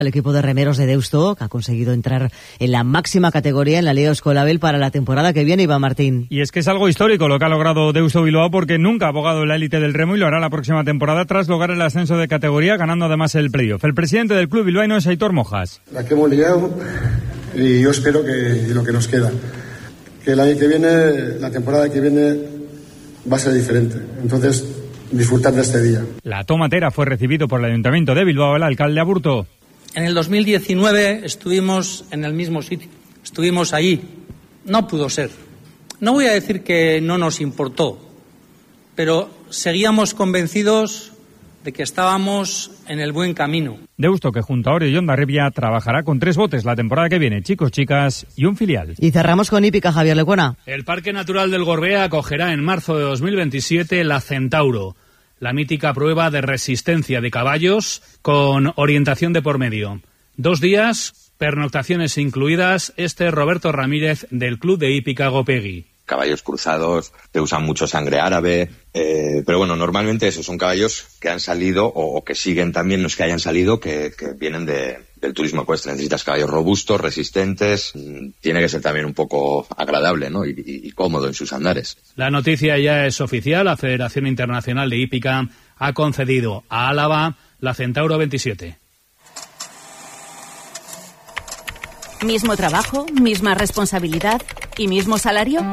El equipo de remeros de Deusto, que ha conseguido entrar en la máxima categoría en la Liga Euskolabel para la temporada que viene, Iván Martín. Y es que es algo histórico lo que ha logrado Deusto Bilbao, porque nunca ha abogado en la élite del remo y lo hará la próxima temporada tras lograr el ascenso de categoría, ganando además el playoff. El presidente del club bilbaíno es Aitor Mojas. La que hemos liado, y yo espero que lo que nos queda, que el año que viene, la temporada que viene, va a ser diferente. Entonces, disfrutar de este día. La tomatera fue recibido por el Ayuntamiento de Bilbao, el alcalde Aburto. En el 2019 estuvimos en el mismo sitio, estuvimos allí. No pudo ser. No voy a decir que no nos importó, pero seguíamos convencidos de que estábamos en el buen camino. Deusto, que junto a Orio y Hondarribia trabajará con 3 botes la temporada que viene, chicos, chicas y un filial. Y cerramos con hípica, Javier Lecuona. El Parque Natural del Gorbea acogerá en marzo de 2027 la Centauro, la mítica prueba de resistencia de caballos con orientación de por medio. 2 días, pernoctaciones incluidas. Roberto Ramírez del Club de Hípica Gopegui. Caballos cruzados, que usan mucho sangre árabe, pero bueno, normalmente esos son caballos que han salido o que siguen también, no es que hayan salido, que vienen del turismo ecuestre. Necesitas caballos robustos, resistentes, tiene que ser también un poco agradable, ¿no? y cómodo en sus andares. La noticia ya es oficial, la Federación Internacional de Hípica ha concedido a Álava la Centauro 27. ¿Mismo trabajo, misma responsabilidad y mismo salario?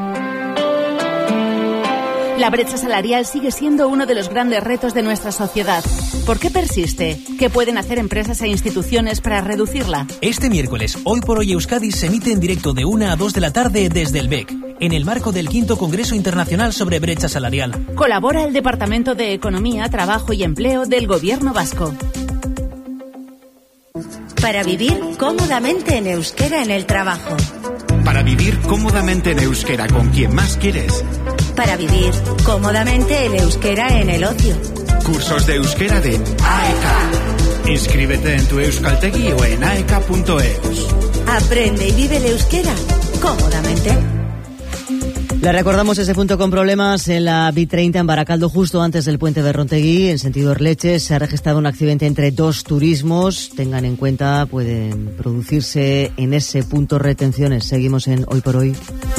La brecha salarial sigue siendo uno de los grandes retos de nuestra sociedad. ¿Por qué persiste? ¿Qué pueden hacer empresas e instituciones para reducirla? Este miércoles, Hoy por Hoy Euskadi se emite en directo de 1 a 2 de la tarde desde el BEC, en el marco del 5º Congreso Internacional sobre Brecha Salarial. Colabora el Departamento de Economía, Trabajo y Empleo del Gobierno Vasco. Para vivir cómodamente en euskera en el trabajo. Para vivir cómodamente en euskera con quien más quieres. Para vivir cómodamente en euskera en el ocio. Cursos de euskera de AEK. Inscríbete en tu Euskaltegi o en aek.eus. Aprende y vive el euskera cómodamente. Le recordamos ese punto con problemas en la B30 en Baracaldo, justo antes del puente de Rontegui, en sentido Orleches. Se ha registrado un accidente entre 2 turismos. Tengan en cuenta, pueden producirse en ese punto retenciones. Seguimos en Hoy por Hoy.